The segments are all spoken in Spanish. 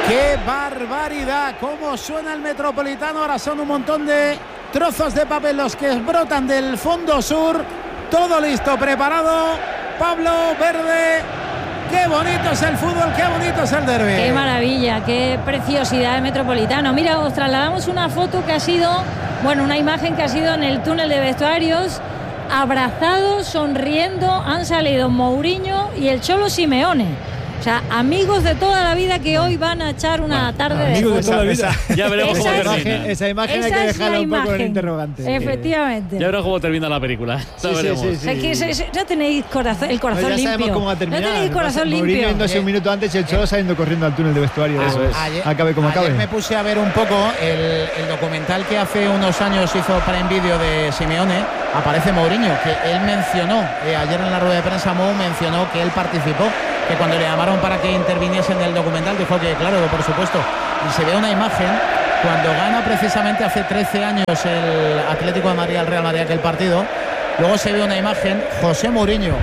¡Qué barbaridad! ¿Cómo suena el Metropolitano? Ahora son un montón de trozos de papel los que brotan del fondo sur. Todo listo, preparado. Pablo Verde. ¡Qué bonito es el fútbol! ¡Qué bonito es el derbi! ¡Qué maravilla! ¡Qué preciosidad de Metropolitano! Mira, os trasladamos una foto que ha sido, una imagen que ha sido en el túnel de vestuarios. Abrazados, sonriendo, han salido Mourinho y el Cholo Simeone. O sea, amigos de toda la vida que hoy van a echar una tarde de amigos de toda la vida. Ya veremos cómo termina. Esa imagen hay que dejarla un poco en el interrogante. Efectivamente. Ya veremos cómo termina la película. Sí. O sea, que no tenéis el corazón limpio. Ya sabemos cómo va a terminar. No tenéis corazón limpio. Mourinho yéndose un minuto antes y el Cholo saliendo corriendo al túnel de vestuario. Eso es. Acabe como acabe. Ayer me puse a ver un poco el documental que hace unos años hizo Prime Video de Simeone. Aparece Mourinho, que él mencionó, ayer en la rueda de prensa Mou mencionó que él participó, que cuando le llamaron para que interviniese en el documental dijo que claro, por supuesto. Y se ve una imagen cuando gana precisamente hace 13 años el Atlético de Madrid al Real Madrid aquel partido. Luego se ve una imagen, José Mourinho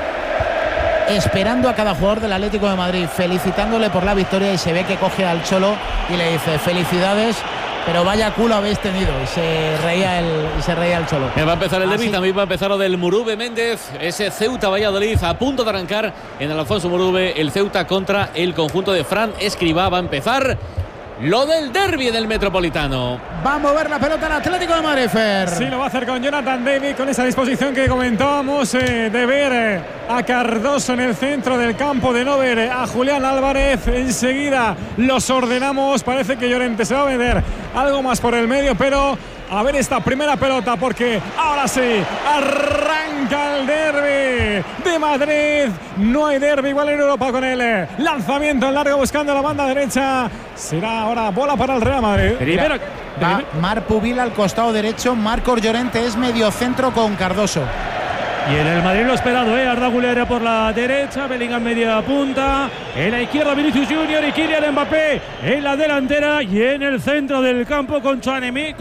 esperando a cada jugador del Atlético de Madrid, felicitándole por la victoria, y se ve que coge al Cholo y le dice felicidades, pero vaya culo habéis tenido. Y se reía el Cholo. Va a empezar el derbi, también va a empezar lo del Murube Méndez, ese Ceuta Valladolid a punto de arrancar en el Alfonso Murube, el Ceuta contra el conjunto de Fran Escribá. Va a empezar lo del derbi del Metropolitano. Va a mover la pelota el Atlético de Madrid, Fer. Sí, lo va a hacer con Jonathan David, con esa disposición que comentábamos de ver a Cardoso en el centro del campo, de no ver a Julián Álvarez. Enseguida los ordenamos. Parece que Llorente se va a vender algo más por el medio, pero a ver esta primera pelota, porque ahora sí arranca el derbi de Madrid. No hay derbi igual en Europa con el lanzamiento en largo buscando la banda derecha. Será ahora bola para el Real Madrid. Primero va Marc Pubil al costado derecho. Marcos Llorente es mediocentro con Cardoso. Y en el Madrid lo esperado, Arda Güler por la derecha, Bellingham media punta, en la izquierda Vinicius Junior y Kylian Mbappé en la delantera, y en el centro del campo con Tchouaméni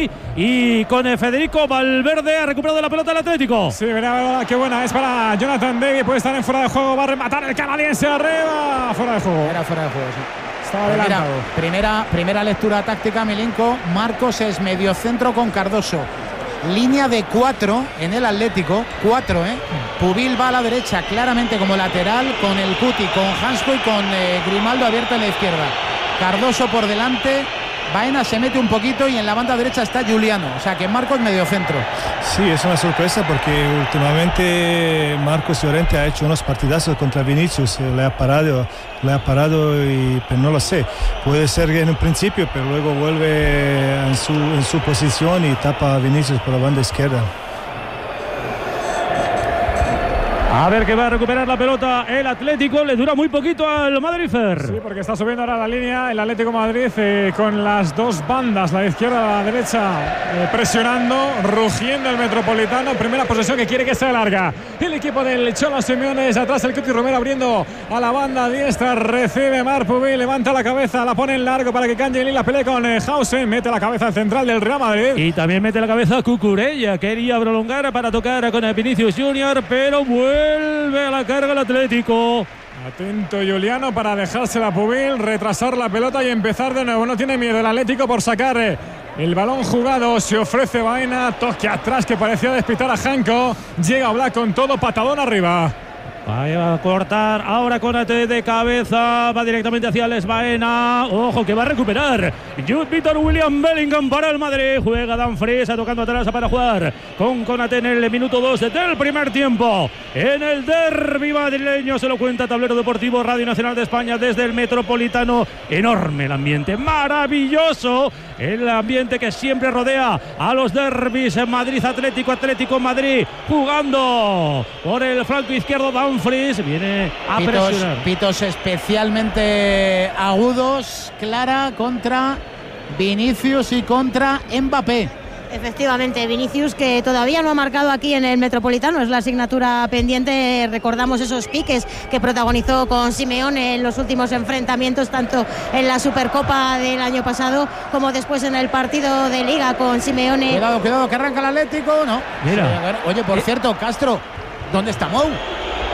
y con Federico Valverde. Ha recuperado la pelota el Atlético. Sí, verá qué buena es para Jonathan David, puede estar en fuera de juego, va a rematar el canadiense arriba, fuera de juego. Era fuera de juego, sí. Estaba adelantado. Primera lectura táctica, Milinko. Marcos es mediocentro con Cardoso. Línea de 4 en el Atlético, 4, Pubil va a la derecha claramente como lateral, con el Cuti, con Hansco y con Grimaldo abierto en la izquierda. Cardoso por delante, Baena se mete un poquito y en la banda derecha está Juliano, o sea que Marcos mediocentro. Sí, es una sorpresa porque últimamente Marcos Llorente ha hecho unos partidazos contra Vinicius, le ha parado y pero no lo sé, puede ser en un principio, pero luego vuelve en su posición y tapa a Vinicius por la banda izquierda. A ver que va a recuperar la pelota el Atlético. Le dura muy poquito al Madrid, Fer. Sí, porque está subiendo ahora la línea el Atlético Madrid con las dos bandas, la izquierda y la derecha, presionando, rugiendo el Metropolitano. Primera posesión que quiere que sea larga. El equipo del Cholo Simeone es atrás, el Cuti Romero abriendo a la banda diestra. Recibe Marc Pubil, levanta la cabeza, la pone en largo para que Kangeli la pelee con Hausen. Mete la cabeza al central del Real Madrid. Y también mete la cabeza Cucurella. Quería prolongar para tocar con el Vinicius Junior, pero vuelve a la carga el Atlético. Atento Juliano para dejársela a Pubil, retrasar la pelota y empezar de nuevo. No tiene miedo el Atlético por sacar el balón jugado. Se ofrece Baena, toque atrás que parecía despistar a Janko. Llega Oblak con todo, patadón arriba. Va a cortar ahora con Ate de cabeza, va directamente hacia Les Baena. Ojo que va a recuperar Víctor William Bellingham para el Madrid. Juega Dumfries tocando atrás para jugar con Konate en el minuto 2 del primer tiempo. En el derbi madrileño se lo cuenta Tablero Deportivo, Radio Nacional de España desde el Metropolitano. Enorme el ambiente, maravilloso el ambiente que siempre rodea a los derbis. Madrid Atlético Madrid jugando por el flanco izquierdo. Dumfries viene a presionar. Pitos especialmente agudos, Clara, contra Vinicius y contra Mbappé. Efectivamente, Vinicius, que todavía no ha marcado aquí en el Metropolitano, es la asignatura pendiente. Recordamos esos piques que protagonizó con Simeone en los últimos enfrentamientos, tanto en la Supercopa del año pasado como después en el partido de Liga con Simeone. Cuidado, que arranca el Atlético, ¿no? Mira. Sí, oye, por cierto, Castro, ¿dónde está Mou?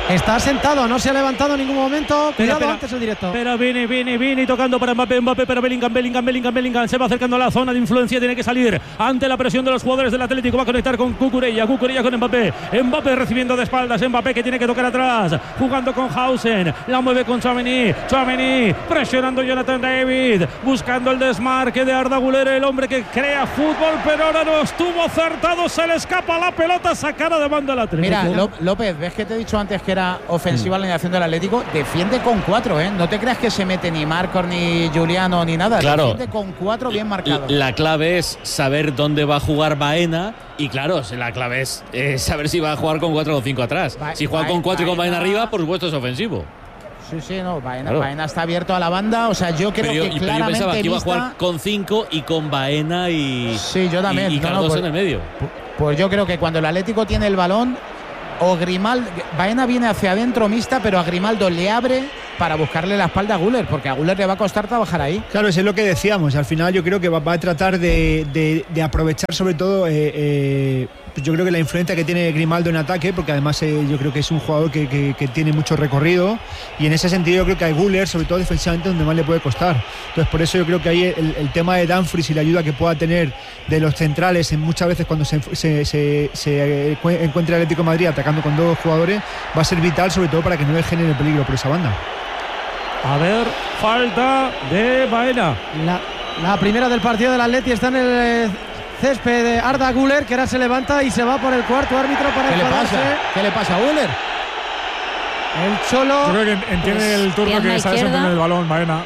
Está sentado, no se ha levantado en ningún momento. Cuidado Espera, antes el directo. Pero Vini tocando para Mbappé, para Bellingham se va acercando a la zona de influencia, tiene que salir ante la presión de los jugadores del Atlético, va a conectar con Cucurella con Mbappé recibiendo de espaldas, Mbappé que tiene que tocar atrás, jugando con Hausen, la mueve con Tchouaméni, presionando Jonathan David, buscando el desmarque de Arda Güler, el hombre que crea fútbol, pero ahora no estuvo acertado, se le escapa la pelota sacada de banda al Atlético. Mira, López, ves que te he dicho antes que era ofensiva la alineación del Atlético, defiende con 4, ¿eh? No te creas que se mete ni Marcos, ni Juliano, ni nada. Claro. Defiende con 4 bien marcados. La clave es saber dónde va a jugar Baena y claro, la clave es saber si va a jugar con 4 o 5 atrás. Si juega con 4 y con Baena arriba, por supuesto es ofensivo. Sí, no, Baena está abierto a la banda, o sea, yo creo que claramente yo pensaba que iba a vista... jugar con 5 y con Baena y... Sí, yo también. Y Cardoso pues, en el medio. Pues yo creo que cuando el Atlético tiene el balón, o Grimaldo, Baena viene hacia adentro mixta, pero a Grimaldo le abre para buscarle la espalda a Güler, porque a Güler le va a costar trabajar ahí. Claro, eso es lo que decíamos. Al final yo creo que va a tratar de aprovechar sobre todo yo creo que la influencia que tiene Grimaldo en ataque, porque además yo creo que es un jugador que tiene mucho recorrido, y en ese sentido yo creo que a Güler, sobre todo defensivamente, donde más le puede costar. Entonces por eso yo creo que ahí el tema de Dumfries y la ayuda que pueda tener de los centrales muchas veces cuando se encuentra el Atlético de Madrid atacando con 2 jugadores, va a ser vital, sobre todo para que no le genere peligro por esa banda. A ver, falta de Baena. La primera del partido del Atleti está en el césped de Arda Güler, que ahora se levanta y se va por el cuarto árbitro para enfadarse. ¿Qué le pasa a Güler? El Cholo. Yo creo que entiende el turno que sabe sostener el balón, Baena.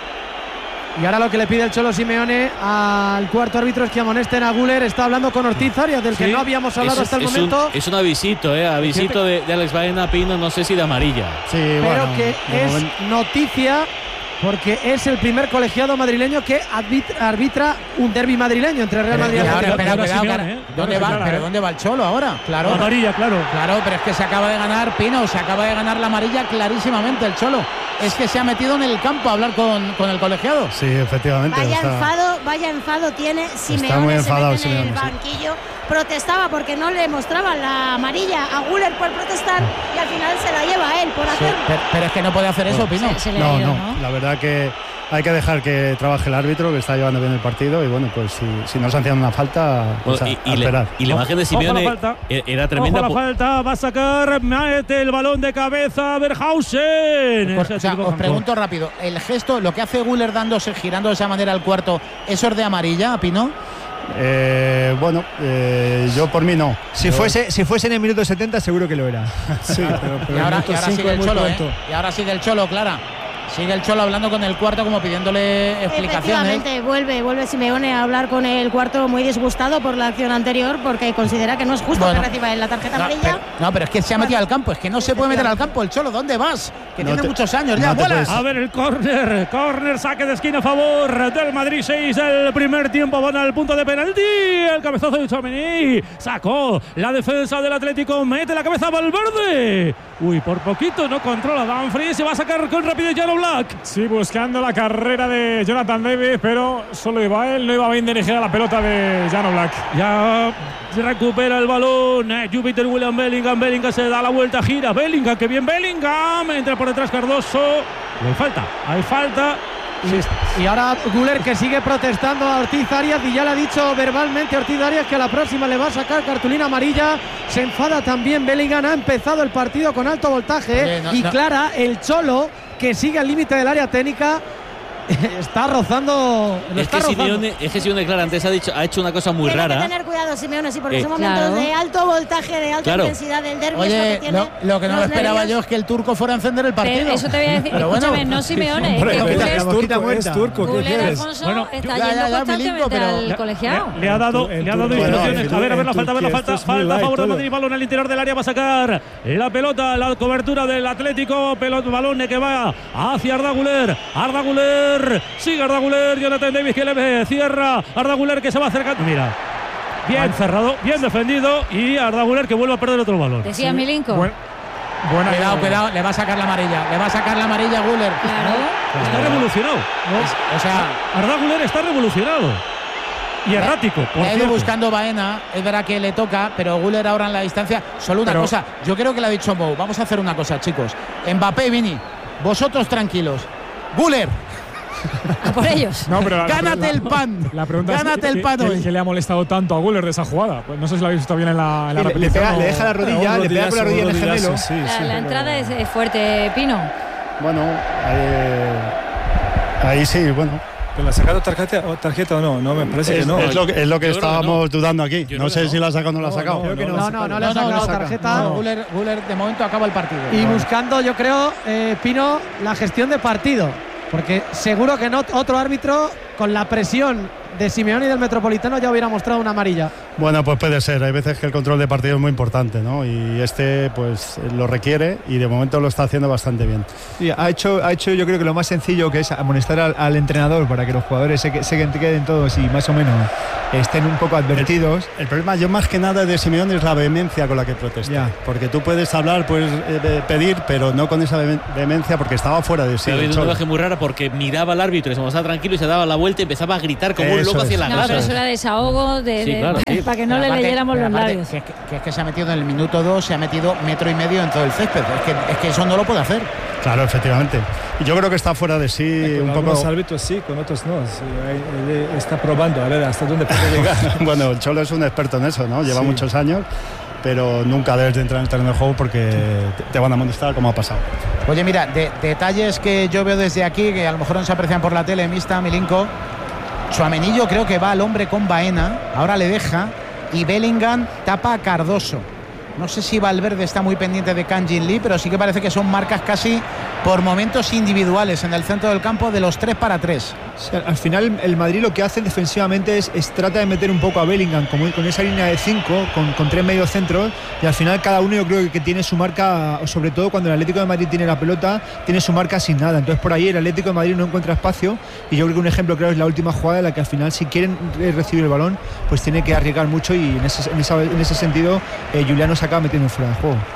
Y ahora lo que le pide el Cholo Simeone al cuarto árbitro es que amonesten a Güler. Está hablando con Ortiz Arias, del que no habíamos hablado hasta el momento. Es un avisito, avisito de Alex Baena, Pino, no sé si de amarilla. Sí, pero que es noticia, porque es el primer colegiado madrileño que arbitra un derbi madrileño entre Real Madrid y Atlético. ¿Dónde va el Cholo ahora? Claro. Amarilla, claro. Claro, pero es que se acaba de ganar, Pino, se acaba de ganar la amarilla clarísimamente el Cholo. Es que se ha metido en el campo a hablar con el colegiado. Sí, efectivamente. Vaya enfado tiene Simeone. Está muy enfadado se mete en el banquillo. Protestaba porque no le mostraban la amarilla a Güler por protestar y al final se la lleva él por hacerlo. Pero es que no puede hacer eso, Pino. No, la verdad que hay que dejar que trabaje el árbitro, que está llevando bien el partido, y bueno, pues si no sancionan una falta, pues a esperar. Y la imagen de Simeone era tremenda. La falta, va a sacar, mete el balón de cabeza a Verhausen. O sea, os pregunto rápido, ¿el gesto, lo que hace Güler girando de esa manera al cuarto, eso es de amarilla, Pino? Yo por mí no. Si fuese en el minuto 70 seguro que lo era. Sí, pero y ahora sigue el Cholo, y ahora sigue el Cholo, Clara. Sigue el Cholo hablando con el cuarto, como pidiéndole explicaciones. Efectivamente, vuelve Simeone a hablar con el cuarto, muy disgustado por la acción anterior, porque considera que no es justo que reciba la tarjeta amarilla. Pero es que se ha metido al campo, es que no se puede meter al campo el Cholo. ¿Dónde vas? Que tiene muchos años ya, vuelas. A ver el córner, saque de esquina a favor del Madrid, 6 del primer tiempo, van al punto de penalti, el cabezazo de Tchouaméni, sacó la defensa del Atlético, mete la cabeza a Valverde. Uy, por poquito no controla Dumfries, se va a sacar con rapidez Jan Black. Sí, buscando la carrera de Jonathan David, pero solo iba él, no iba bien dirigida la pelota de Jan Black. Ya recupera el balón Júpiter William Bellingham se da la vuelta, gira Bellingham, que bien Bellingham, entra por detrás Cardoso, hay falta. Y ahora Güler, que sigue protestando a Ortiz Arias, y ya le ha dicho verbalmente Ortiz Arias que a la próxima le va a sacar cartulina amarilla. Se enfada también Bellingham, ha empezado el partido con alto voltaje. Clara, el Cholo, que sigue al límite del área técnica, está rozando. Es que Simeone, Clara, antes ha hecho una cosa muy rara. Tiene que tener cuidado Simeone, sí, porque son momentos de alto voltaje, de alta intensidad del derbi. Oye, lo que no esperaba yo es que el turco fuera a encender el partido. Pero eso te voy a decir. Pero escúchame, no Simeone, es turco, ¿qué quieres? Alfonso está yendo constantemente al colegiado. Le ha dado instrucciones. A ver la falta. Falta a favor de Madrid, balón al interior del área, va a sacar la pelota, la cobertura del Atlético, balón que va hacia Arda Güler. Sigue Arda Güler, Jonathan David que le ve, cierra Arda Güler, que se va acercando. Mira, bien cerrado, bien defendido, y Arda Güler que vuelve a perder otro balón. Decía Milinko. Cuidado, le va a sacar la amarilla. A Güler. Claro. Está revolucionado. O sea, Arda Güler está revolucionado. y errático. Ha ido buscando Baena, es verdad que le toca, pero Güler ahora en la distancia. Solo una cosa, yo creo que le ha dicho Mou, vamos a hacer una cosa, chicos. Mbappé y Vini, vosotros tranquilos. Güler, A por ellos. No, pero gánate el pan. La pregunta gánate es el pan hoy. ¿qué le ha molestado tanto a Güler de esa jugada? Pues no sé si lo habéis visto bien en la repetición. Le deja la rodilla, le pega con la rodilla en el gemelo. Sí, La entrada es fuerte, Pino. Bueno, ahí sí, bueno. ¿Pero la ha sacado tarjeta o no? No, me parece que no. Es lo que estábamos dudando aquí. Yo No sé creo si la ha sacado o no la ha sacado. No le ha sacado tarjeta. No, Güler de momento acaba el partido. Y buscando, yo creo, Pino, la gestión de partido. Porque seguro que no otro árbitro, con la presión de Simeone y del Metropolitano, ya hubiera mostrado una amarilla. Bueno, pues puede ser. Hay veces que el control de partido es muy importante, ¿no? Y pues lo requiere y de momento lo está haciendo bastante bien. Sí, ha hecho yo creo que lo más sencillo, que es amonestar al entrenador para que los jugadores se queden todos y más o menos estén un poco advertidos. El problema, yo más que nada de Simeone, es la vehemencia con la que protesta. Ya. Porque tú puedes hablar, puedes pedir, pero no con esa vehemencia, porque estaba fuera de sí. Se ha habido una imagen muy rara porque miraba al árbitro y se mostraba tranquilo y se daba la vuelta y empezaba a gritar como un loco hacia la No, grada. pero eso era desahogo para que no le leyéramos los labios. Que es que se ha metido en el minuto 2, se ha metido 1,5 metros en todo el césped. Es que eso no lo puede hacer. Claro, efectivamente. Y yo creo que está fuera de sí Con un poco. algunos árbitros sí, con otros no. Sí, él está probando a ver hasta dónde puede llegar. Bueno, el Cholo es un experto en eso, ¿no? Lleva muchos años, pero nunca debes de entrar en el terreno de juego porque te van a amonestar como ha pasado. Oye, mira, detalles que yo veo desde aquí, que a lo mejor no se aprecian por la tele, Mista, Milinko. Tchouaméni yo creo que va al hombre con Baena, ahora le deja, y Bellingham tapa a Cardoso. No sé si Valverde está muy pendiente de Kang Jin Lee, pero sí que parece que son marcas casi por momentos individuales en el centro del campo de los 3 para 3. O sea, al final el Madrid lo que hace defensivamente es trata de meter un poco a Bellingham con esa línea de 5 con 3 mediocentros, y al final cada uno yo creo que tiene su marca, sobre todo cuando el Atlético de Madrid tiene la pelota, tiene su marca sin nada. Entonces por ahí el Atlético de Madrid no encuentra espacio, y yo creo que un ejemplo claro es la última jugada en la que al final, si quieren recibir el balón, pues tiene que arriesgar mucho, y en ese sentido Juliano se acaba metiendo fuera de juego.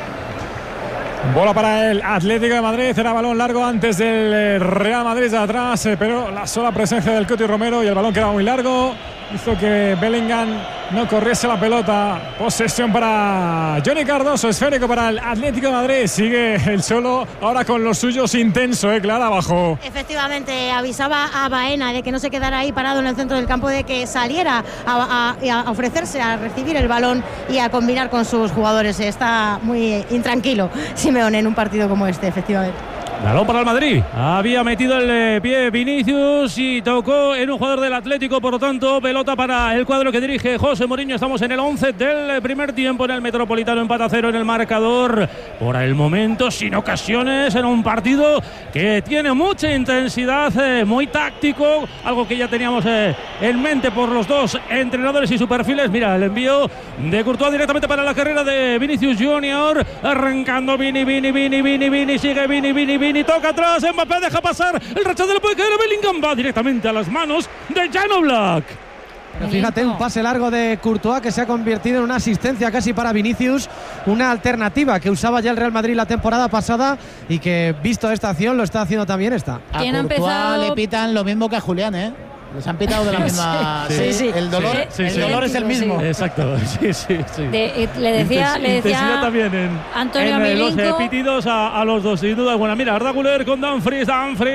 Bola para el Atlético de Madrid, era balón largo antes del Real Madrid de atrás, pero la sola presencia del Cuti Romero y el balón quedaba muy largo, hizo que Bellingham no corriese la pelota. Posesión para Johnny Cardoso, esférico para el Atlético de Madrid. Sigue el Cholo ahora con los suyos, intenso, Clara, abajo. Efectivamente, avisaba a Baena de que no se quedara ahí parado en el centro del campo, de que saliera a ofrecerse a recibir el balón y a combinar con sus jugadores. Está muy intranquilo Simeone en un partido como este, efectivamente. Balón para el Madrid. Había metido el pie Vinicius y tocó en un jugador del Atlético, por lo tanto, pelota para el cuadro que dirige José Mourinho. Estamos en el 11 del primer tiempo en el Metropolitano, empate a 0 en el marcador. Por el momento, sin ocasiones, en un partido que tiene mucha intensidad, muy táctico, algo que ya teníamos en mente por los dos entrenadores y sus perfiles. Mira, el envío de Courtois directamente para la carrera de Vinicius Junior, arrancando Vini, sigue Vini, toca atrás, Mbappé deja pasar, el rechazo le puede caer a Bellingham, va directamente a las manos de Jan Oblak. Pero fíjate, un pase largo de Courtois que se ha convertido en una asistencia casi para Vinicius, una alternativa que usaba ya el Real Madrid la temporada pasada y que, visto esta acción, lo está haciendo también esta. A ¿Quién ha Courtois empezado? le pitan lo mismo que a Julián, ¿eh? Les han pitado de la misma. Sí. El dolor, el dolor es el mismo. Sí. Exacto, sí. Le decía intensidad también en Antonio los Milinko. pitidos a los dos, sin duda alguna. Mira, Arda Güler con Dumfries,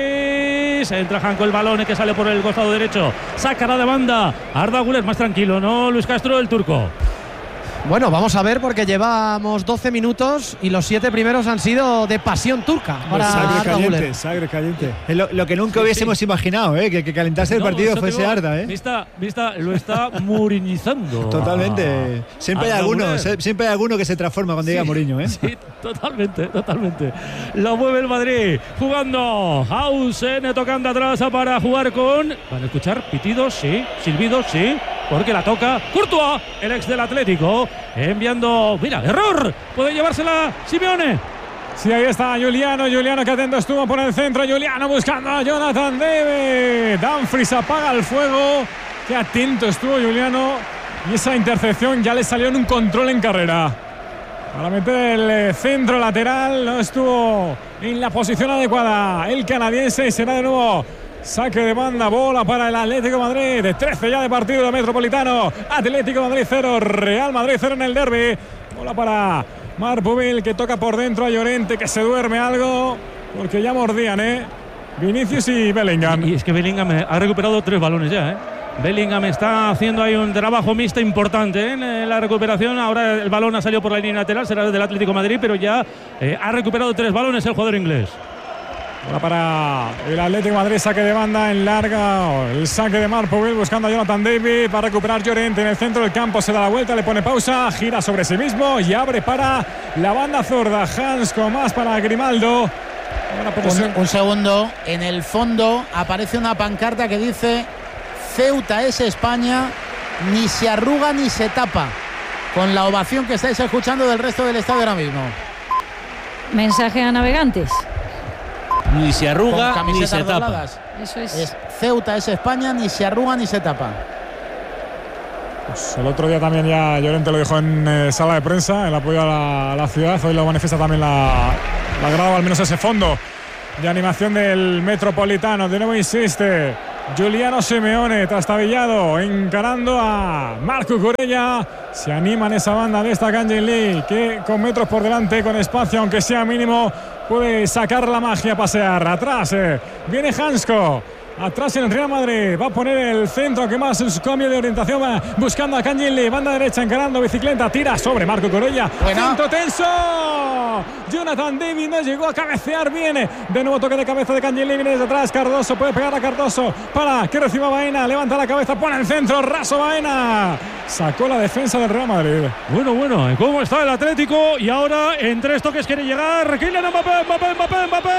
entra Janko, el balón que sale por el costado derecho, sacará de banda Arda Güler, más tranquilo, ¿no? Luis Castro, el turco. Bueno, vamos a ver, porque llevamos 12 minutos y los 7 primeros han sido de pasión turca para Arda Güler. Sangre caliente. Es lo que nunca hubiésemos imaginado, que calentase el partido fuese Arda, Vista, lo está muriñizando. Totalmente. Siempre hay alguno que se transforma cuando llega Mourinho, Sí, totalmente. Lo mueve el Madrid, jugando Hausen, tocando atrás para jugar con... ¿Van a escuchar pitidos? Sí. Silbidos, sí. Porque la toca Courtois, el ex del Atlético, enviando... Mira, error. Puede llevársela Simeone. Sí, ahí está Juliano que atento estuvo por el centro. Juliano buscando a Jonathan David. Dumfries apaga el fuego. Qué atento estuvo Juliano. Y esa intercepción ya le salió en un control en carrera. Para meter el centro lateral, no estuvo en la posición adecuada el canadiense, y será de nuevo Saque de banda, bola para el Atlético de Madrid. De 13 ya de partido de Metropolitano. Atlético de Madrid 0, Real Madrid 0 en el derbi. Bola para Marc Pubil, que toca por dentro a Llorente, que se duerme algo, porque ya mordían, Vinicius y Bellingham. Y es que Bellingham ha recuperado 3 balones ya, Bellingham está haciendo ahí un trabajo mixto importante en la recuperación. Ahora el balón ha salido por la línea lateral, será del Atlético de Madrid, pero ya ha recuperado 3 balones el jugador inglés. Ahora para el Atlético de Madrid, saque de banda en larga. El saque de Marc Pubil buscando a Jonathan David para recuperar Llorente en el centro del campo. Se da la vuelta, le pone pausa, gira sobre sí mismo y abre para la banda zurda. Hans con más para Grimaldo. Un segundo. En el fondo aparece una pancarta que dice: Ceuta es España, ni se arruga ni se tapa. Con la ovación que estáis escuchando del resto del estadio ahora mismo. Mensaje a navegantes. Ni se arruga ni se tapa. Eso es. Ceuta es España, ni se arruga ni se tapa. Pues el otro día también ya Llorente lo dijo en sala de prensa, el apoyo a la ciudad. Hoy lo manifiesta también la grada, al menos ese fondo de animación del Metropolitano. De nuevo insiste Giuliano Simeone, trastabillado, encarando a Marc Cucurella. Se anima en esa banda de esta Kangin Lee, que con metros por delante, con espacio, aunque sea mínimo, puede sacar la magia a pasear. Atrás viene Hansko. Atrás en el Real Madrid, va a poner el centro, que más en su cambio de orientación, va buscando a Kangin Lee, banda derecha, encarando, bicicleta, tira sobre Marc Cucurella. Centro tenso. Jonathan David no llegó a cabecear bien. De nuevo toque de cabeza de Kangin Lee, viene desde atrás. Cardoso puede pegar a Cardoso para que reciba Baena. Levanta la cabeza, pone el centro, raso Baena. Sacó la defensa del Real Madrid. Bueno, ¿cómo está el Atlético? Y ahora en 3 toques quiere llegar Kylian Mbappé.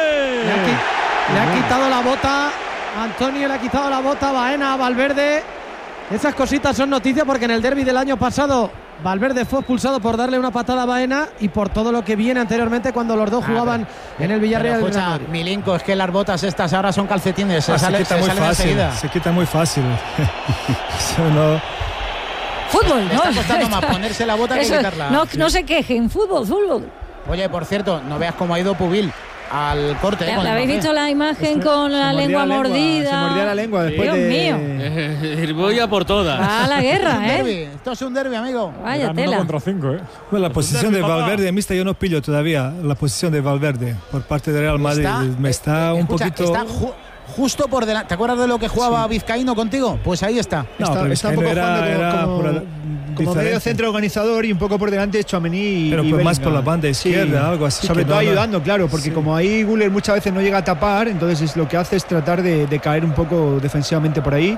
Le ha quitado la bota. Antonio le ha quitado la bota. Baena a Valverde. Esas cositas son noticias porque en el derbi del año pasado Valverde fue expulsado por darle una patada a Baena y por todo lo que viene anteriormente cuando los dos jugaban en el Villarreal. Escucha, Milinko, es que las botas estas ahora son calcetines. Se salen enseguida. Se quita muy fácil. Eso no. Fútbol, ¿no? Está costando más ponerse la bota que quitarla. No se quejen, fútbol. Oye, por cierto, no veas cómo ha ido Pubil al corte. ¿Le habéis visto la imagen con la lengua mordida? Se mordía la lengua después Dios mío. Voy a por todas. A la guerra, Esto es un derbi, amigo. Vaya tela. 1 contra 5, Bueno, la posición de Valverde, mixta, yo no pillo todavía la posición de Valverde por parte de Real Madrid. Me está un poquito. Está justo por delante. ¿Te acuerdas de lo que jugaba Vizcaíno contigo? Pues ahí está. Está un poco jugando como medio centro organizador y un poco por delante Tchouaméni. Pero pues más por la banda izquierda, algo así. Sobre todo ayudando, claro, porque como ahí Güler muchas veces no llega a tapar, entonces lo que hace es tratar de caer un poco defensivamente por ahí.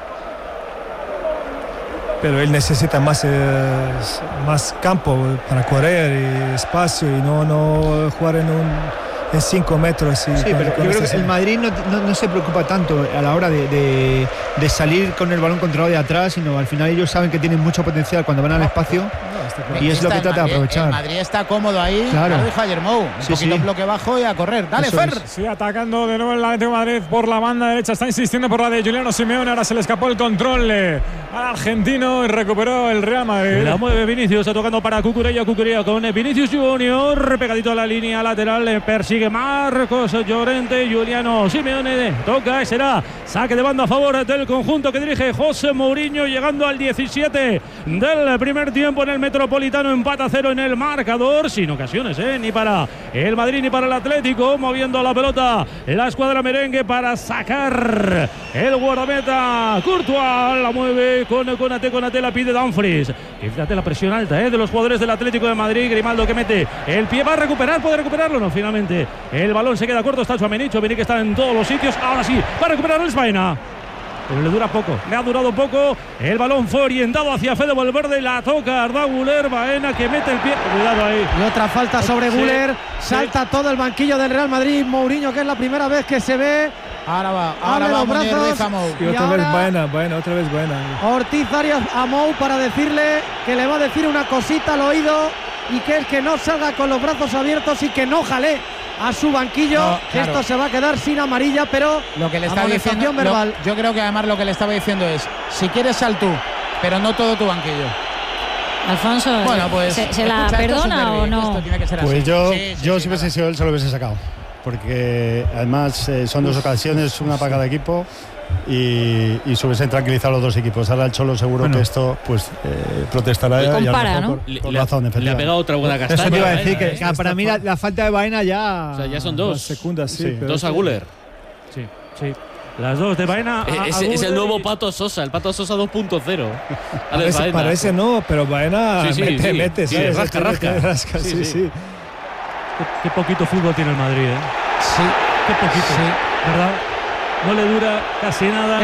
Pero él necesita más campo para correr y espacio y no jugar en 5 metros. Sí, pero yo creo que el Madrid no se preocupa tanto a la hora de salir con el balón controlado de atrás, sino al final ellos saben que tienen mucho potencial cuando van al espacio y es lo que trata de aprovechar. El Madrid está cómodo ahí, claro. Lo dijo ayer Mou, un poquito bloque bajo y a correr. Dale, Fer. Sí, atacando de nuevo el Atlético de Madrid por la banda derecha, está insistiendo por la de Giuliano Simeone, ahora se le escapó el control al argentino y recuperó el Real Madrid. La mueve Vinicius, tocando para Cucurella con Vinicius Junior, pegadito a la línea lateral, le persigue Marcos Llorente, Giuliano Simeone toca y será saque de banda a favor del conjunto que dirige José Mourinho, llegando al 17 del primer tiempo en el Metropolitano. Empata 0 en el marcador, sin ocasiones ni para el Madrid ni para el Atlético, moviendo la pelota la escuadra merengue para sacar el guardameta Courtois, la mueve con Konate, la pide Dumfries. Y fíjate la presión alta de los jugadores del Atlético de Madrid. Grimaldo que mete el pie, va a recuperar, puede recuperarlo, no, finalmente el balón se queda corto, está Tchouaméni que está en todos los sitios, ahora sí, va a recuperar el Baena. Pero le ha durado poco. El balón fue orientado hacia Fede Valverde, la toca Arda Güler, Baena que mete el pie. Cuidado ahí. Y otra falta sobre Güler. Salta todo el banquillo del Real Madrid. Mourinho, que es la primera vez que se ve. Ahora va los brazos. Y otra vez Baena, otra vez Baena. Ortiz Arias a Mou para decirle que le va a decir una cosita al oído y que es que no salga con los brazos abiertos y que no jale a su banquillo. No, claro. Esto se va a quedar sin amarilla, pero lo que le está diciendo verbal. Yo creo que además lo que le estaba diciendo es: si quieres sal tú, pero no todo tu banquillo. Alfonso, bueno, pues, ¿se la perdona o no? Pues yo si hubiese sido él se lo hubiese sacado. porque además son 2 ocasiones, una para cada equipo. Y se hubiesen tranquilizado los 2 equipos. Ahora el Cholo seguro que esto pues protestará y compara, ¿no? por razón, le ha pegado otra buena castaña. Eso te iba a decir, que para mí la falta de Baena ya... O sea, ya son 2 segundas, sí, 2 a Güler. Sí. Las 2 de Baena. Es el nuevo Pato Sosa, el Pato Sosa 2.0. Parece no, pero Baena mete, ¿sabes? Rasca. Sí. Qué poquito fútbol tiene el Madrid, ¿eh? Sí. Qué poquito, ¿verdad? No le dura casi nada.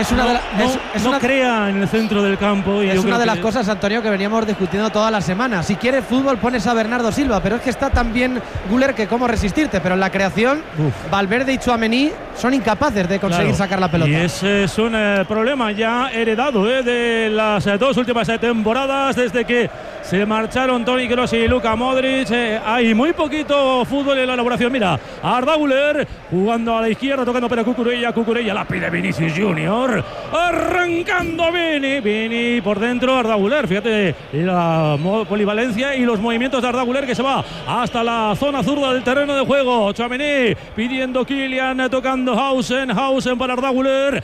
No crea en el centro del campo. Es una de las cosas, Antonio, que veníamos discutiendo toda la semana. Si quieres fútbol, pones a Bernardo Silva, pero es que está tan bien Güler que cómo resistirte. Pero en la creación, Valverde y Tchouaméni son incapaces de conseguir sacar la pelota. Y ese es un problema ya heredado de las 2 últimas temporadas, desde que se marcharon Toni Kroos y Luka Modric. Hay muy poquito fútbol en la elaboración. Mira, Arda Güler jugando a la izquierda, tocando para Cucurella la pide Vinicius Junior, arrancando Vini por dentro, Arda Güler, fíjate la polivalencia y los movimientos de Arda Güler, que se va hasta la zona zurda del terreno de juego. Tchouaméni pidiendo Kylian, tocando Hausen para Arda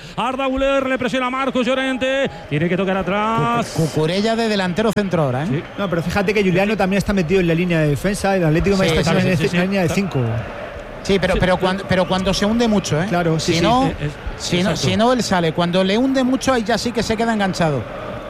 Güler le presiona a Marcos Llorente, tiene que tocar atrás. Cucurella de delantero centro ahora, ¿eh? Sí. No, pero fíjate que Juliano también está metido en la línea de defensa, el Atlético de Madrid está en la línea de 5. Sí, pero cuando se hunde mucho, ¿eh? Claro, si no, él sale. Cuando le hunde mucho, ahí ya sí que se queda enganchado.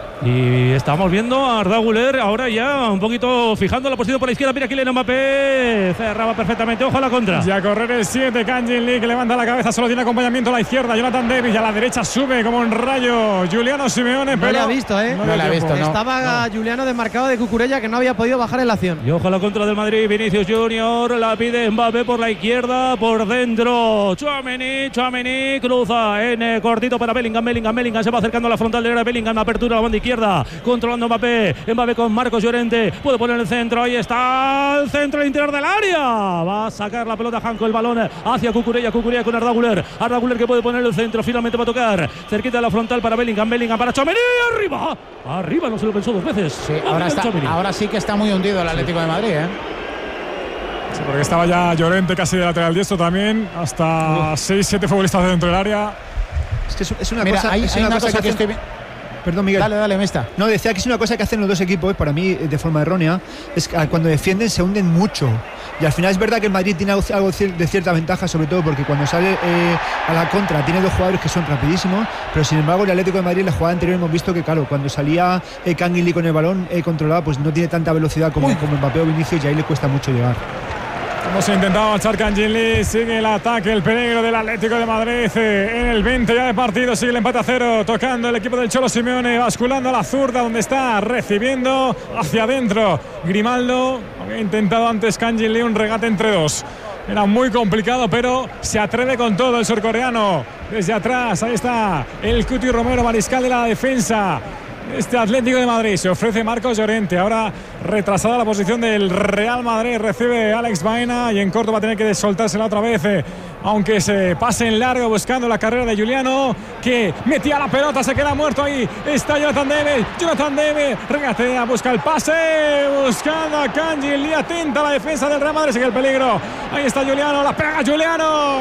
Y estamos viendo a Arda Güler ahora ya un poquito fijando la posición por la izquierda. Mira Kylian Mbappé, cerraba perfectamente, ojo a la contra. Ya a correr el 7, Kang Jin-lee, que levanta la cabeza, solo tiene acompañamiento a la izquierda. Jonathan David, y a la derecha sube como un rayo Giuliano Simeone, pero no le ha visto, ¿eh? No le ha visto, Estaba Giuliano desmarcado de Cucurella, que no había podido bajar en la acción. Y ojo a la contra del Madrid, Vinicius Junior, la pide Mbappé por la izquierda, por dentro Tchouaméni cruza en cortito para Bellingham se va acercando a la frontal del área. Bellingham, apertura a la banda izquierda, controlando Mbappé con Marcos Llorente, puede poner el centro, ahí está el centro, el interior del área, va a sacar la pelota Janko, el balón hacia Cucurella con Arda Güler que puede poner el centro, finalmente va a tocar cerquita de la frontal para Bellingham para Tchouaméni, arriba, no se lo pensó 2 veces. Sí, ahora sí que está muy hundido el Atlético de Madrid, ¿eh? Sí, porque estaba ya Llorente casi de lateral diestro también, hasta 6-7 futbolistas dentro del área. Es que es una Mira, cosa, hay una cosa que estoy... Perdón, Miguel. Dale, Mesta. No, decía que es una cosa que hacen los 2 equipos, para mí de forma errónea, es que cuando defienden se hunden mucho. Y al final es verdad que el Madrid tiene algo de cierta ventaja, sobre todo porque cuando sale a la contra tiene 2 jugadores que son rapidísimos, pero sin embargo el Atlético de Madrid en la jugada anterior hemos visto que claro, cuando salía Kang Jin-lee con el balón controlado, pues no tiene tanta velocidad como Mbappé o Vinicius, y ahí le cuesta mucho llegar. Hemos intentado marchar Kang Jin-lee, sigue el ataque, el peligro del Atlético de Madrid en el 20 ya de partido, sigue el empate a 0, tocando el equipo del Cholo Simeone, basculando a la zurda donde está recibiendo hacia adentro Grimaldo. Había intentado antes Kang Jin-lee un regate entre 2. Era muy complicado, pero se atreve con todo el surcoreano. Desde atrás, ahí está el Cuti Romero, mariscal de la defensa. Este Atlético de Madrid, se ofrece Marcos Llorente, ahora retrasada la posición del Real Madrid, recibe Alex Baena y en corto va a tener que soltársela otra vez, aunque se pase en largo buscando la carrera de Giuliano, que metía la pelota, se queda muerto ahí, está Jonathan David, regatea, busca el pase, buscando a Kang Jin-lee, atenta a la defensa del Real Madrid, sigue el peligro, ahí está Giuliano, la pega Giuliano,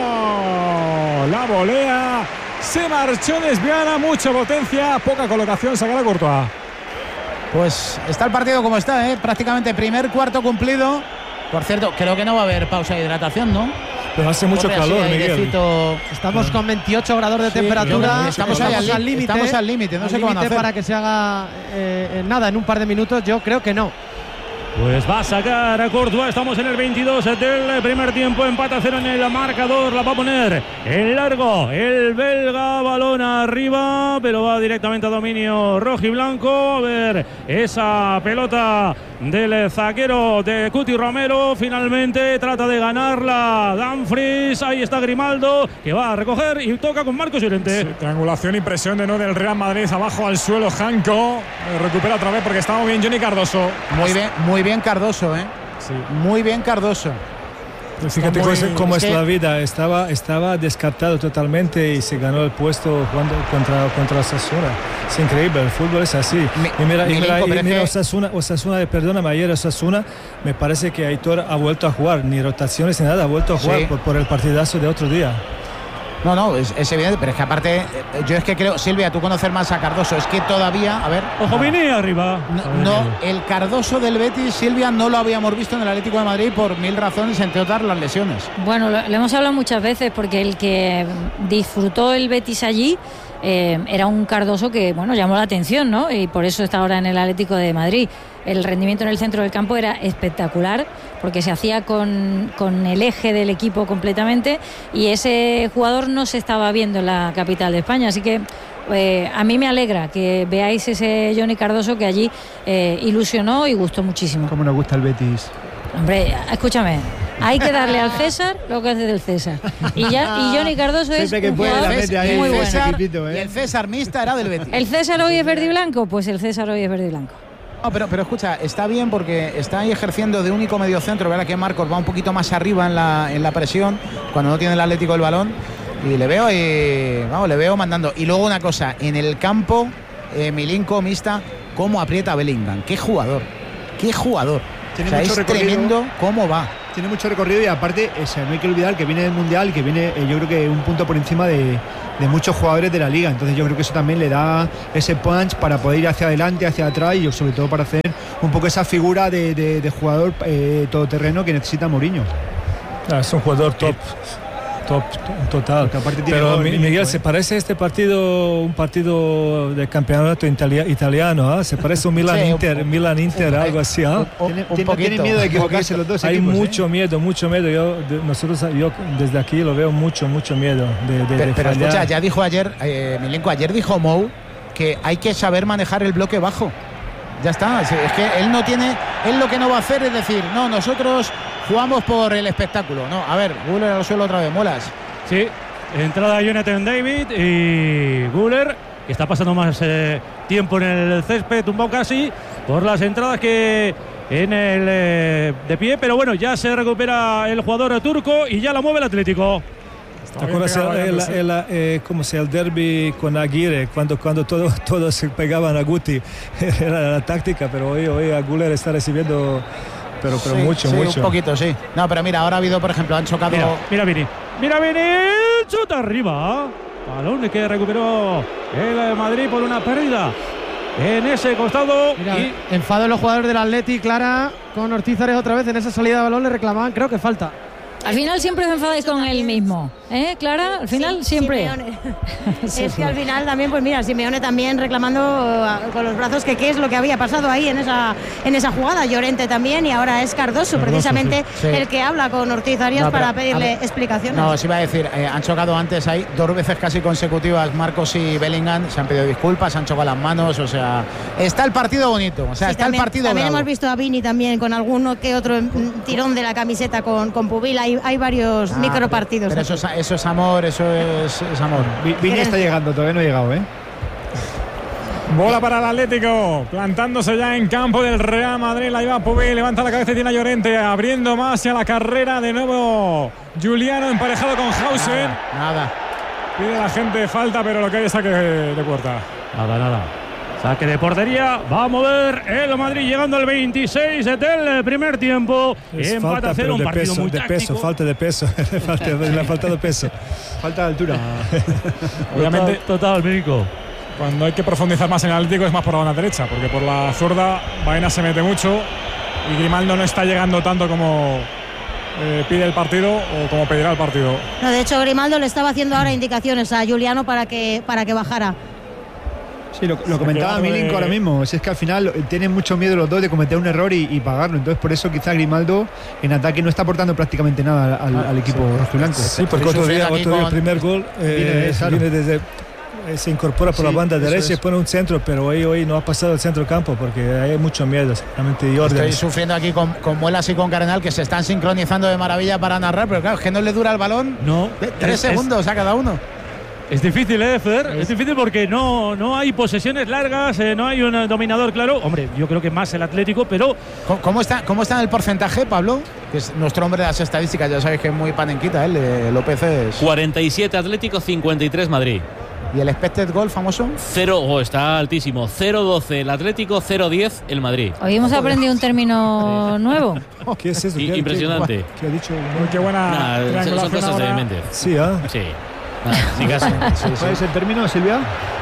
la volea. Se marchó desviada, mucha potencia, poca colocación, saca la Courtois. Pues está el partido como está, prácticamente primer cuarto cumplido. Por cierto, creo que no va a haber pausa de hidratación, ¿no? Pero hace mucho calor, Miguel. Estamos con 28 grados de temperatura. Estamos al límite, no sé cómo van a hacer. Para que se haga nada en un par de minutos, yo creo que no. Pues va a sacar a Courtois, estamos en el 22 del primer tiempo, empate a 0 en el marcador, la va a poner en largo, el belga, balón arriba, pero va directamente a dominio rojiblanco. A ver, esa pelota del zaguero de Cuti Romero, finalmente trata de ganarla Dumfries, ahí está Grimaldo, que va a recoger y toca con Marcos Llorente. Sí, triangulación y presión de no del Real Madrid, abajo al suelo Janko, recupera otra vez porque estaba muy bien Johnny Cardoso. Muy bien Cardoso, Sí. Muy bien Cardoso. Fíjate cómo es la vida. Estaba descartado totalmente y se ganó el puesto jugando contra Osasuna. Es increíble, el fútbol es así. Mira Osasuna, perdóname, ayer Osasuna, me parece que Aitor ha vuelto a jugar, ni rotaciones ni nada, ha vuelto a jugar por el partidazo de otro día. No, es evidente, pero es que aparte, yo es que creo, Silvia, tú conoces más a Cardoso, es que todavía, a ver. Ojo, Vini arriba. No, el Cardoso del Betis, Silvia, no lo habíamos visto en el Atlético de Madrid por 1000 razones, entre otras las lesiones. Bueno, lo hemos hablado muchas veces porque el que disfrutó el Betis allí era un Cardoso que, bueno, llamó la atención, ¿no? Y por eso está ahora en el Atlético de Madrid. El rendimiento en el centro del campo era espectacular porque se hacía con el eje del equipo completamente y ese jugador no se estaba viendo en la capital de España, así que a mí me alegra que veáis ese Johnny Cardoso que allí ilusionó y gustó muchísimo. ¿Cómo nos gusta el Betis? Hombre, escúchame, hay que darle al César lo que hace del César. Y Johnny Cardoso es un jugador muy bueno. Y el César mixta era del Betis. ¿El César hoy es verde y blanco? Pues el César hoy es verde y blanco. No, pero escucha, está bien porque está ahí ejerciendo de único mediocentro. Verá que Marcos va un poquito más arriba en la presión cuando no tiene el Atlético el balón. Y le veo mandando. Y luego una cosa, en el campo, Milinko, mixta, cómo aprieta a Bellingham. ¡Qué jugador! Tiene mucho es recorrido, tremendo cómo va. Tiene mucho recorrido y aparte no hay que olvidar que viene del Mundial, que viene yo creo que un punto por encima de muchos jugadores de la Liga. Entonces yo creo que eso también le da ese punch para poder ir hacia adelante, hacia atrás y sobre todo para hacer un poco esa figura de jugador todoterreno que necesita Mourinho. Es un jugador top total. Pero Miguel, ¿se parece este partido un partido de campeonato italiano? Se parece un Milan-Inter, algo así. Tienen miedo de equivocarse los dos hay equipos. Mucho miedo. Yo desde aquí lo veo mucho miedo de pero escucha, ya dijo ayer Milenko, dijo Mou que hay que saber manejar el bloque bajo. Ya está, es que él lo que no va a hacer es decir, no, nosotros jugamos por el espectáculo. No, a ver, Güler al suelo otra vez, Molas. Sí, entrada de Jonathan David y Güler, que está pasando más tiempo en el césped, tumbado casi por las entradas que en el de pie, pero bueno, ya se recupera el jugador turco y ya la mueve el Atlético. ¿Te acuerdas el derbi con Aguirre cuando todos se pegaban a Guti? Era la táctica, pero hoy a Güler está recibiendo pero sí, mucho. Un poquito, sí. No, pero mira, ahora ha habido, por ejemplo, han chocado. Mira Vini, chuta arriba. Balón que recuperó el Madrid por una pérdida en ese costado. Mira, enfado en los jugadores del Atleti, Clara, con Ortiz Arias otra vez en esa salida de balón le reclamaban, creo que falta. Al final siempre os enfadáis con él mismo, Clara? Al final siempre. Es que al final también, pues mira, Simeone también reclamando con los brazos que qué es lo que había pasado ahí en esa jugada. Llorente también y ahora es Cardoso precisamente el que habla con Ortiz Arias para pedirle explicaciones. No, os iba a decir, han chocado antes ahí 2 veces casi consecutivas Marcos y Bellingham, se han pedido disculpas, han chocado las manos, o sea, está el partido bonito, o sea, está también, el partido también bravo. Hemos visto a Vini también con alguno que otro tirón de la camiseta con Pubil, hay varios micropartidos. Pero eso es amor, eso es amor. Vini está llegando, todavía no ha llegado, Bola para el Atlético, plantándose ya en campo del Real Madrid, la lleva Pubil, levanta la cabeza y tiene a Llorente, abriendo más hacia la carrera, de nuevo Giuliano emparejado con Hausen. Nada. Pide la gente falta, pero lo que hay es saque de puerta. Nada. Saque de portería, va a mover el Madrid llegando al 26 del primer tiempo. Empata a 0, un partido muy táctico. Falta de peso, le ha faltado peso. Falta de altura. Obviamente, total, México. Cuando hay que profundizar más en el Atlético es más por la banda derecha, porque por la zurda Baena se mete mucho y Grimaldo no está llegando tanto como pide el partido o como pedirá el partido. No, de hecho, Grimaldo le estaba haciendo ahora indicaciones a Giuliano para que bajara. Sí, lo comentaba Milinko ahora mismo. Es que al final tienen mucho miedo los dos de cometer un error y pagarlo. Entonces, por eso quizá Grimaldo en ataque no está aportando prácticamente nada al equipo rojiblanco. Sí, porque otro día el primer gol viene desde. Se incorpora por la banda derecha y pone un centro, pero hoy no ha pasado el centro campo porque hay mucho miedo. Estoy sufriendo aquí con Muelas y con Cardenal, que se están sincronizando de maravilla para narrar, pero claro, es que no le dura el balón 3 segundos a cada uno. Es difícil, Fer. Es difícil porque no hay posesiones largas, no hay un dominador claro. Hombre, yo creo que más el Atlético, pero. ¿Cómo está en el porcentaje, Pablo? que es nuestro hombre de las estadísticas, ya sabéis que es muy panenquita, López es... 47 Atlético, 53 Madrid. ¿Y el expected goal famoso? 0, está altísimo. 0-12 el Atlético, 0-10 el Madrid. Hoy hemos aprendido un término nuevo. ¿Qué es eso? Impresionante. ¿Qué ha dicho? Qué buena Son cosas de Méndez. Sí, Sí. Ni caso. ¿Cuál es el término, Silvia?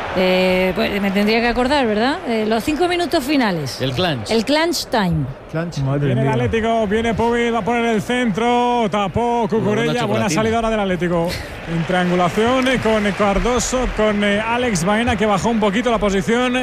Pues me tendría que acordar, ¿verdad? Los 5 minutos finales. El clutch. El clutch time. Viene el Atlético, viene Pubil, va a poner el centro, tapó Cucurella, buena salida ahora del Atlético. En triangulación con Cardoso, con Alex Baena, que bajó un poquito la posición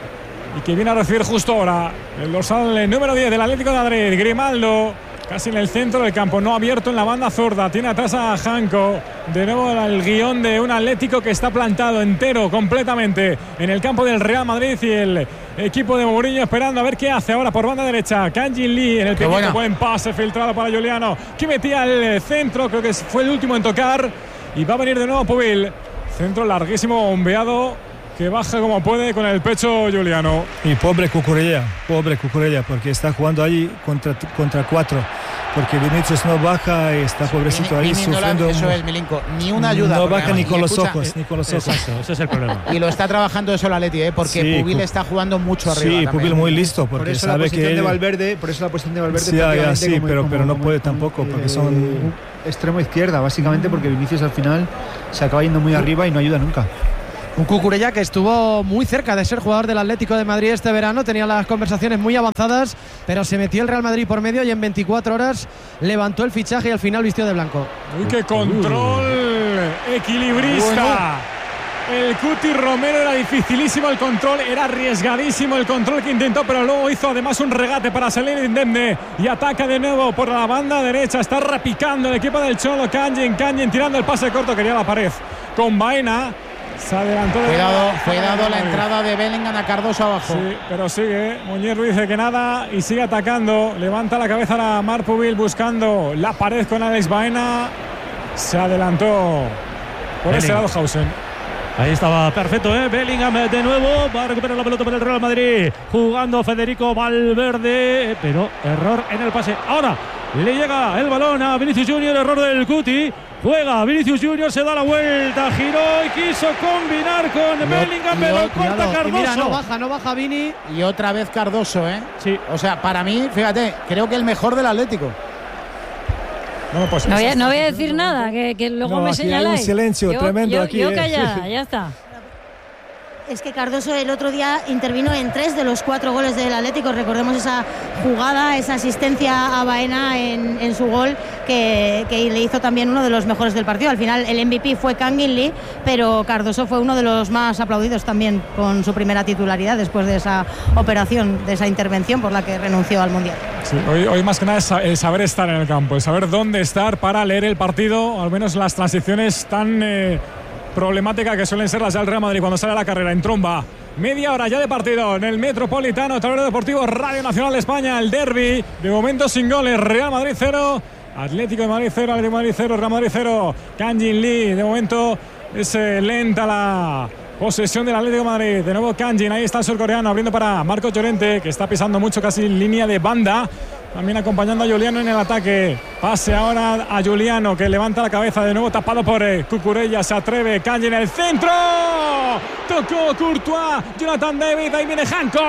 y que viene a recibir justo ahora el dorsal número 10 del Atlético de Madrid, Grimaldo. Casi en el centro del campo, no abierto en la banda zurda. Tiene atrás a Janko. De nuevo el guión de un Atlético que está plantado entero, completamente, en el campo del Real Madrid. Y el equipo de Mourinho esperando a ver qué hace ahora por banda derecha. Kang-in Lee en el pequeño, buen pase filtrado para Juliano, que metía el centro, creo que fue el último en tocar. Y va a venir de nuevo Pubil. Centro larguísimo, bombeado, que baja como puede con el pecho Juliano. Y pobre Cucurella, porque está jugando allí contra 4, porque Vinicius no baja y está pobrecito ahí sufriendo. Eso es, Milinko, ni una ayuda. No baja ni con los ojos, ni con los ojos. Exacto, ese es el problema. Y lo está trabajando eso el Atleti, porque sí, Pubil está jugando mucho arriba. Sí, Pubil muy listo, porque por eso sabe la posición que de Valverde, por eso la posición de Valverde. Sí, pero no puede tampoco, porque son extremo izquierda, básicamente, porque Vinicius al final se acaba yendo muy arriba y no ayuda nunca. Un Cucurella que estuvo muy cerca de ser jugador del Atlético de Madrid este verano, tenía las conversaciones muy avanzadas, pero se metió el Real Madrid por medio y en 24 horas levantó el fichaje y al final vistió de blanco. ¡Uy, qué control equilibrista! El Cuti Romero, era dificilísimo el control, era arriesgadísimo el control que intentó, pero luego hizo además un regate para salir indemne y ataca de nuevo por la banda derecha. Está repicando el equipo del Cholo. Kang-in tirando el pase corto, quería la pared con Baena. Se adelantó de cuidado la entrada de Bellingham a Cardoso abajo. Sí, pero sigue. Muñiz Ruiz dice que nada y sigue atacando. Levanta la cabeza a Marc Pubil buscando la pared con Alex Baena. Se adelantó por ese lado Hausen. Ahí estaba perfecto, Bellingham de nuevo. Va a recuperar la pelota para el Real Madrid. Jugando Federico Valverde. Pero error en el pase. Ahora le llega el balón a Vinicius Junior. Error del Cuti. Juega Vinicius Junior, se da la vuelta, giró y quiso combinar con Bellingham, pero corta Cardoso. Y mira, no baja Vini. Y otra vez Cardoso, Sí. O sea, para mí, fíjate, creo que el mejor del Atlético. No voy a decir nada, que luego me señaláis. Hay un silencio tremendo aquí. Yo callada, ya está. Es que Cardoso el otro día intervino en 3 de los 4 goles del Atlético. Recordemos esa jugada, esa asistencia a Baena en su gol que le hizo también uno de los mejores del partido. Al final el MVP fue Kang-in Lee, pero Cardoso fue uno de los más aplaudidos también con su primera titularidad después de esa operación, de esa intervención por la que renunció al Mundial. Sí, hoy más que nada es el saber estar en el campo, el saber dónde estar para leer el partido, al menos las transiciones tan problemática que suelen ser las del Real Madrid cuando sale a la carrera en tromba. Media hora ya de partido en el Metropolitano, Tablero Deportivo, Radio Nacional de España, el derbi. De momento sin goles, Real Madrid 0, Atlético de Madrid 0, Atlético de Madrid 0, Real Madrid 0. Kang-in Lee, de momento es lenta la posesión del Atlético de Madrid. De nuevo Kang-in, ahí está el surcoreano abriendo para Marcos Llorente, que está pisando mucho, casi en línea de banda. También acompañando a Juliano en el ataque. Pase ahora a Juliano, que levanta la cabeza, de nuevo tapado por Cucurella. Se atreve Kang-in en el centro. Tocó Courtois, Jonathan David, ahí viene Janko.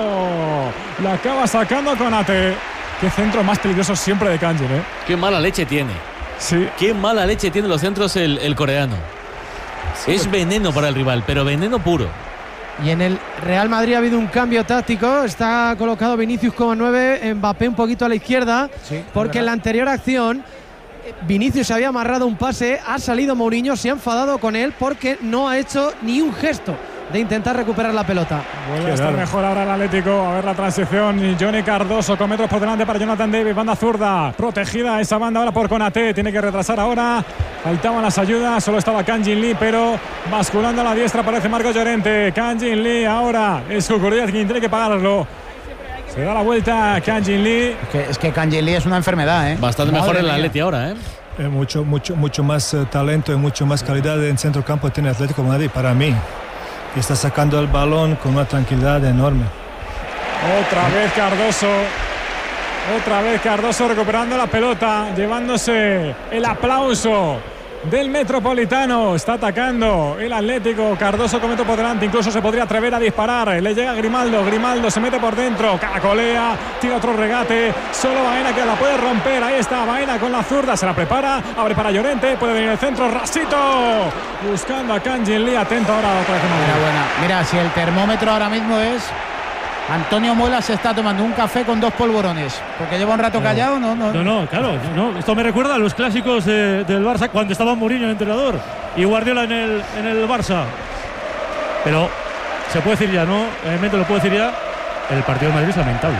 La acaba sacando Konate. Qué centro más peligroso siempre de Kang-in, Qué mala leche tiene. Sí. Qué mala leche tiene los centros el coreano. Sí, es veneno para el rival, pero veneno puro. Y en el Real Madrid ha habido un cambio táctico. Está colocado Vinicius como 9, Mbappé un poquito a la izquierda, porque en la anterior acción Vinicius se había amarrado un pase, ha salido Mourinho, se ha enfadado con él porque no ha hecho ni un gesto de intentar recuperar la pelota. Vuelve a estar mejor ahora el Atlético. A ver la transición. Johnny Cardoso con metros por delante para Jonathan David. Banda zurda. Protegida esa banda ahora por Konate. Tiene que retrasar ahora. Faltaban las ayudas. Solo estaba Kang-in Lee, pero basculando a la diestra aparece Marcos Llorente. Kang-in Lee ahora es Cucurella quien tiene que pagarlo. Se da la vuelta Kang-in Lee. Es que Kang-in Lee es una enfermedad, Bastante mejor el Atleti ahora, Mucho más talento y mucho más calidad en centro campo tiene Atlético de Madrid para mí. Está sacando el balón con una tranquilidad enorme. Otra vez Cardoso. Otra vez Cardoso recuperando la pelota, llevándose el aplauso del Metropolitano. Está atacando el Atlético. Cardoso con metro por delante, incluso se podría atrever a disparar. Le llega Grimaldo, Grimaldo se mete por dentro, caracolea, tira otro regate. Solo Baena que la puede romper. Ahí está Baena con la zurda, se la prepara, abre para Llorente, puede venir el centro, Rasito buscando a Kangin Lee. Atento ahora otra vez. Mira, si el termómetro ahora mismo es Antonio Muela, se está tomando un café con 2 polvorones porque lleva un rato callado. No, claro, no. Esto me recuerda a los clásicos del Barça cuando estaba Mourinho el entrenador y Guardiola en el Barça. Pero se puede decir ya, ¿no? Realmente lo puedo decir ya, el partido de Madrid es lamentable.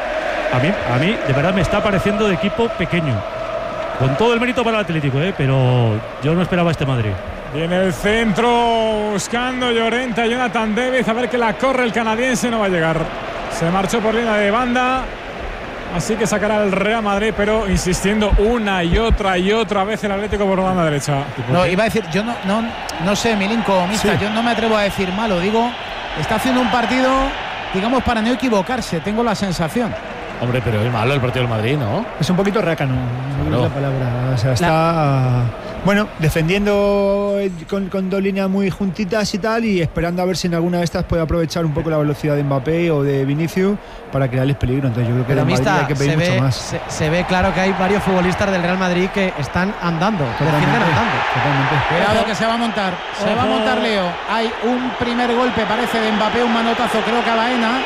A mí de verdad me está pareciendo de equipo pequeño, con todo el mérito para el Atlético, pero yo no esperaba este Madrid. Viene el centro buscando Llorente a Jonathan David, a ver que la corre el canadiense, no va a llegar. Se marchó por línea de banda, así que sacará el Real Madrid, pero insistiendo una y otra vez el Atlético por la banda derecha. No, iba a decir, yo no sé, Milinko, Mista, yo no me atrevo a decir malo, digo, está haciendo un partido, digamos, para no equivocarse, tengo la sensación. Hombre, pero es malo el partido del Madrid, ¿no? Es un poquito rácano, no es la palabra. O sea, está defendiendo con 2 líneas muy juntitas y tal, y esperando a ver si en alguna de estas puede aprovechar un poco la velocidad de Mbappé o de Vinicius para crearles peligro. Entonces yo creo que de Madrid hay que pedir mucho más. Se ve claro que hay varios futbolistas del Real Madrid que están andando, defienden andando. Totalmente. Cuidado que se va a montar, Leo. Hay un primer golpe, parece, de Mbappé, un manotazo, creo que a Baena.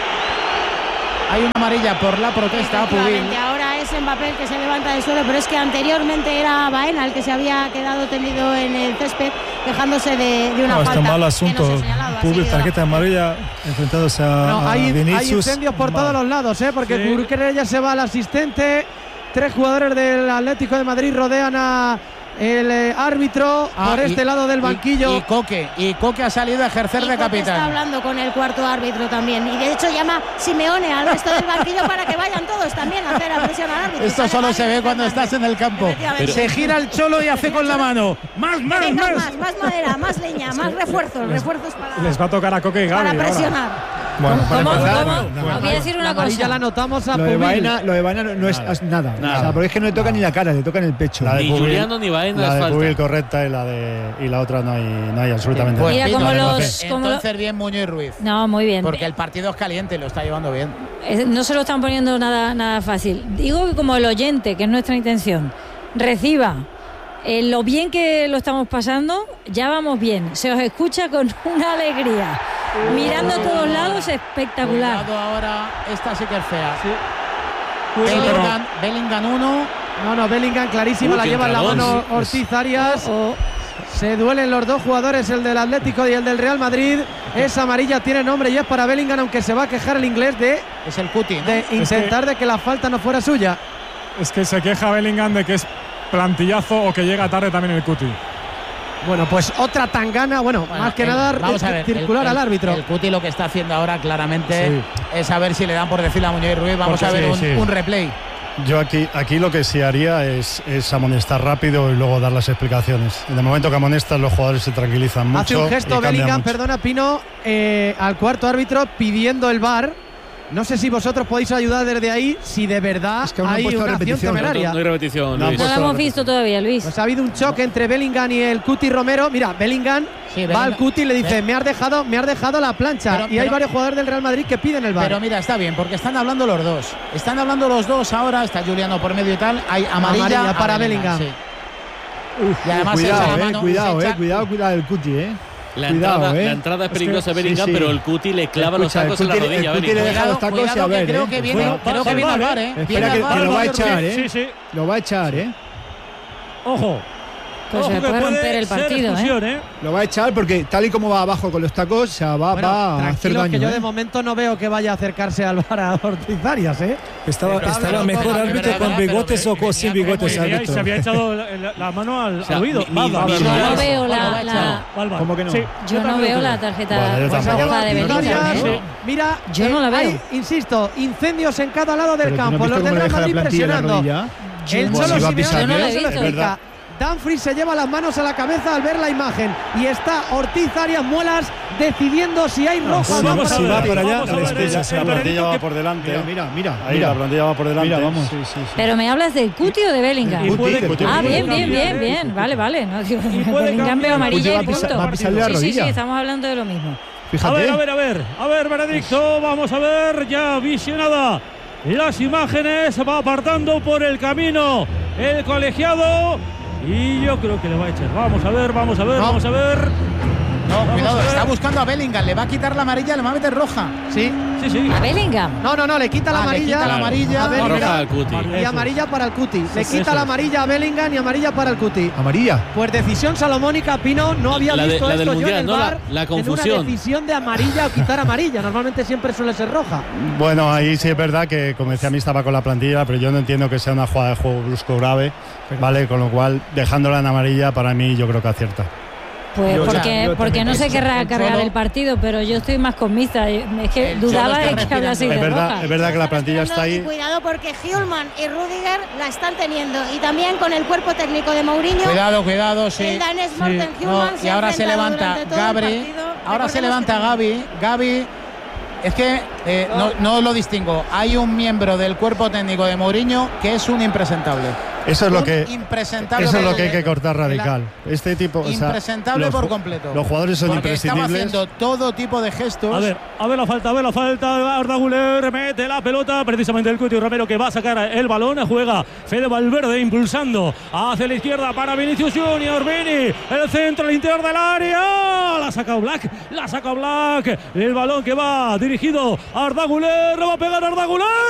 Hay una amarilla por la protesta a Pubil. Ahora es Mbappé el que se levanta del suelo, pero es que anteriormente era Baena el que se había quedado tendido en el césped, quejándose de una falta. Está mal asunto. Pubil, tarjeta amarilla, enfrentándose a Vinicius. Hay incendios por todos los lados, porque Cucurella se va al asistente. 3 jugadores del Atlético de Madrid rodean a el árbitro por este lado del banquillo. Y Coque ha salido a ejercer de capitán. Está hablando con el cuarto árbitro también, y de hecho llama Simeone al resto del banquillo para que vayan todos también a hacer la presión al árbitro. Esto solo se ve cuando estás en el campo. Se gira el cholo y hace con la mano. Más madera, más leña, más refuerzos para. Les va a tocar a Coque y Gavi para presionar. Bueno, voy a decir una cosa. Ya la notamos a lo de Baena no es nada. O sea, porque es que no le toca ni la cara, le toca en el pecho. Ni Juliano ni Baena. La de Pubil correcta y la otra no hay absolutamente nada. Mira como los. Entonces bien Muñoz Ruiz. No, muy bien. Porque el partido es caliente, lo está llevando bien. No se lo están poniendo nada fácil. Digo que como el oyente, que es nuestra intención, reciba lo bien que lo estamos pasando, ya vamos bien. Se os escucha con una alegría. Mirando a todos lados, espectacular. Cuidado ahora, esta sí que es fea. Sí. Bellingham 1. No, Bellingham clarísima, la lleva en la mano Ortiz Arias. Se duelen los 2 jugadores, el del Atlético y el del Real Madrid. Esa amarilla tiene nombre y es para Bellingham, aunque se va a quejar el inglés es el Cuti, ¿no? de intentar de que la falta no fuera suya. Es que se queja Bellingham de que es plantillazo o que llega tarde también el Cuti. Bueno, pues otra tangana, más que nada circular al árbitro. El Cuti lo que está haciendo ahora claramente es a ver si le dan por decirle a Muñoz Ruiz. Vamos a ver un replay. Yo aquí lo que sí haría es amonestar rápido y luego dar las explicaciones. En el momento que amonestas, los jugadores se tranquilizan mucho. Hace un gesto Bellingham, perdona Pino, al cuarto árbitro pidiendo el VAR. No sé si vosotros podéis ayudar desde ahí, si de verdad hay una acción temeraria. No hay repetición, Luis. No lo hemos visto todavía, Luis. Pues ha habido un choque entre Bellingham y el Cuti Romero. Mira, Bellingham va al Cuti y le dice, me has dejado la plancha. Y hay varios jugadores del Real Madrid que piden el VAR. Pero mira, está bien, porque están hablando los dos. Están hablando los dos ahora, está Juliano por medio y tal. Hay amarilla para Bellingham. Sí. Y además cuidado el Cuti, La entrada es peligrosa de Bellingham, pero el Cuti le clava los tacos en la rodilla. El Cuti le deja los tacos y a ver. Creo que viene al VAR, Espera que lo va a echar, Lo va a echar, Ojo. Pues se puede romper el partido, Lo va a echar porque tal y como va abajo con los tacos, va a hacer daño. Que yo de momento no veo que vaya a acercarse al VAR a Ortiz Arias, Estaba mejor árbitro con bigotes o sin bigotes. Se había echado la mano al oído. Yo no veo ¿Cómo que no? Yo no veo la tarjeta roja de Bellingham. Mira, yo no la veo. Insisto, incendios en cada lado del campo. Los del Real Madrid presionando. El Cholo Simeone Dumfries se lleva las manos a la cabeza al ver la imagen y está Ortiz Arias Muelas decidiendo si hay roja o no. Vamos a ver, va para allá, vamos a ver, la plantilla va por delante. Mira. Ahí la plantilla va por delante. Mira, vamos. Sí. Pero me hablas del Cuti o de Bellingham. Ah, bien. Vale. No, digo, Bellingham veo amarilla y punto. Va a pisarle la rodilla. Sí, estamos hablando de lo mismo. Fíjate. A ver, Benedicto, vamos a ver, ya visionada las imágenes, va apartando por el camino el colegiado y yo creo que le va a echar. Vamos a ver. No, cuidado, está buscando a Bellingham, le va a quitar la amarilla, le va a meter roja. Sí. ¿A Bellingham? No, le quita la amarilla. Le quita la amarilla. A Bellingham. Roja al Cuti. Y amarilla para el Cuti. Le Eso quita es. la amarilla a Bellingham y amarilla para el Cuti. Amarilla. Pues decisión salomónica, Pino, no había La de- visto la del esto yo en Mundial, el ¿no? VAR, La en confusión. una decisión de amarilla o quitar amarilla. Normalmente siempre suele ser roja. Bueno, ahí sí es verdad que, como decía, a mí estaba con la plantilla, pero yo no entiendo que sea una jugada de juego brusco grave, ¿vale? Con lo cual, dejándola en amarilla, para mí yo creo que acierta. Pues Yo porque no se querrá el cargar Cholo- el partido, pero yo estoy más con Mista. Es que El Cholo dudaba está de que hablase de roja. Es verdad que la plantilla está Y ahí. cuidado porque Hjulman y Rudiger la están teniendo. Y también con el cuerpo técnico de Mourinho. Cuidado, sí. El danés Morten No, Hjulman y ahora se enfrentado levanta durante todo el Gabri. partido. Ahora se Recordemos levanta que- Gavi. Es que no lo distingo. Hay un miembro del cuerpo técnico de Mourinho que es un impresentable. Eso es lo Un que impresentable. eso es lo por que hay que completo. cortar radical. Este tipo, o sea, Impresentable los por ju- completo. Los jugadores son Porque estaba imprescindibles. haciendo todo tipo de gestos. A ver la falta. Arda Güler mete la pelota, precisamente el Cuti Romero que va a sacar el balón. Juega Fede Valverde impulsando hacia la izquierda para Vinicius Junior. Vini, el centro, el interior del área. La saca Black. El balón que va dirigido a Arda Güler. Va a pegar Arda Güler.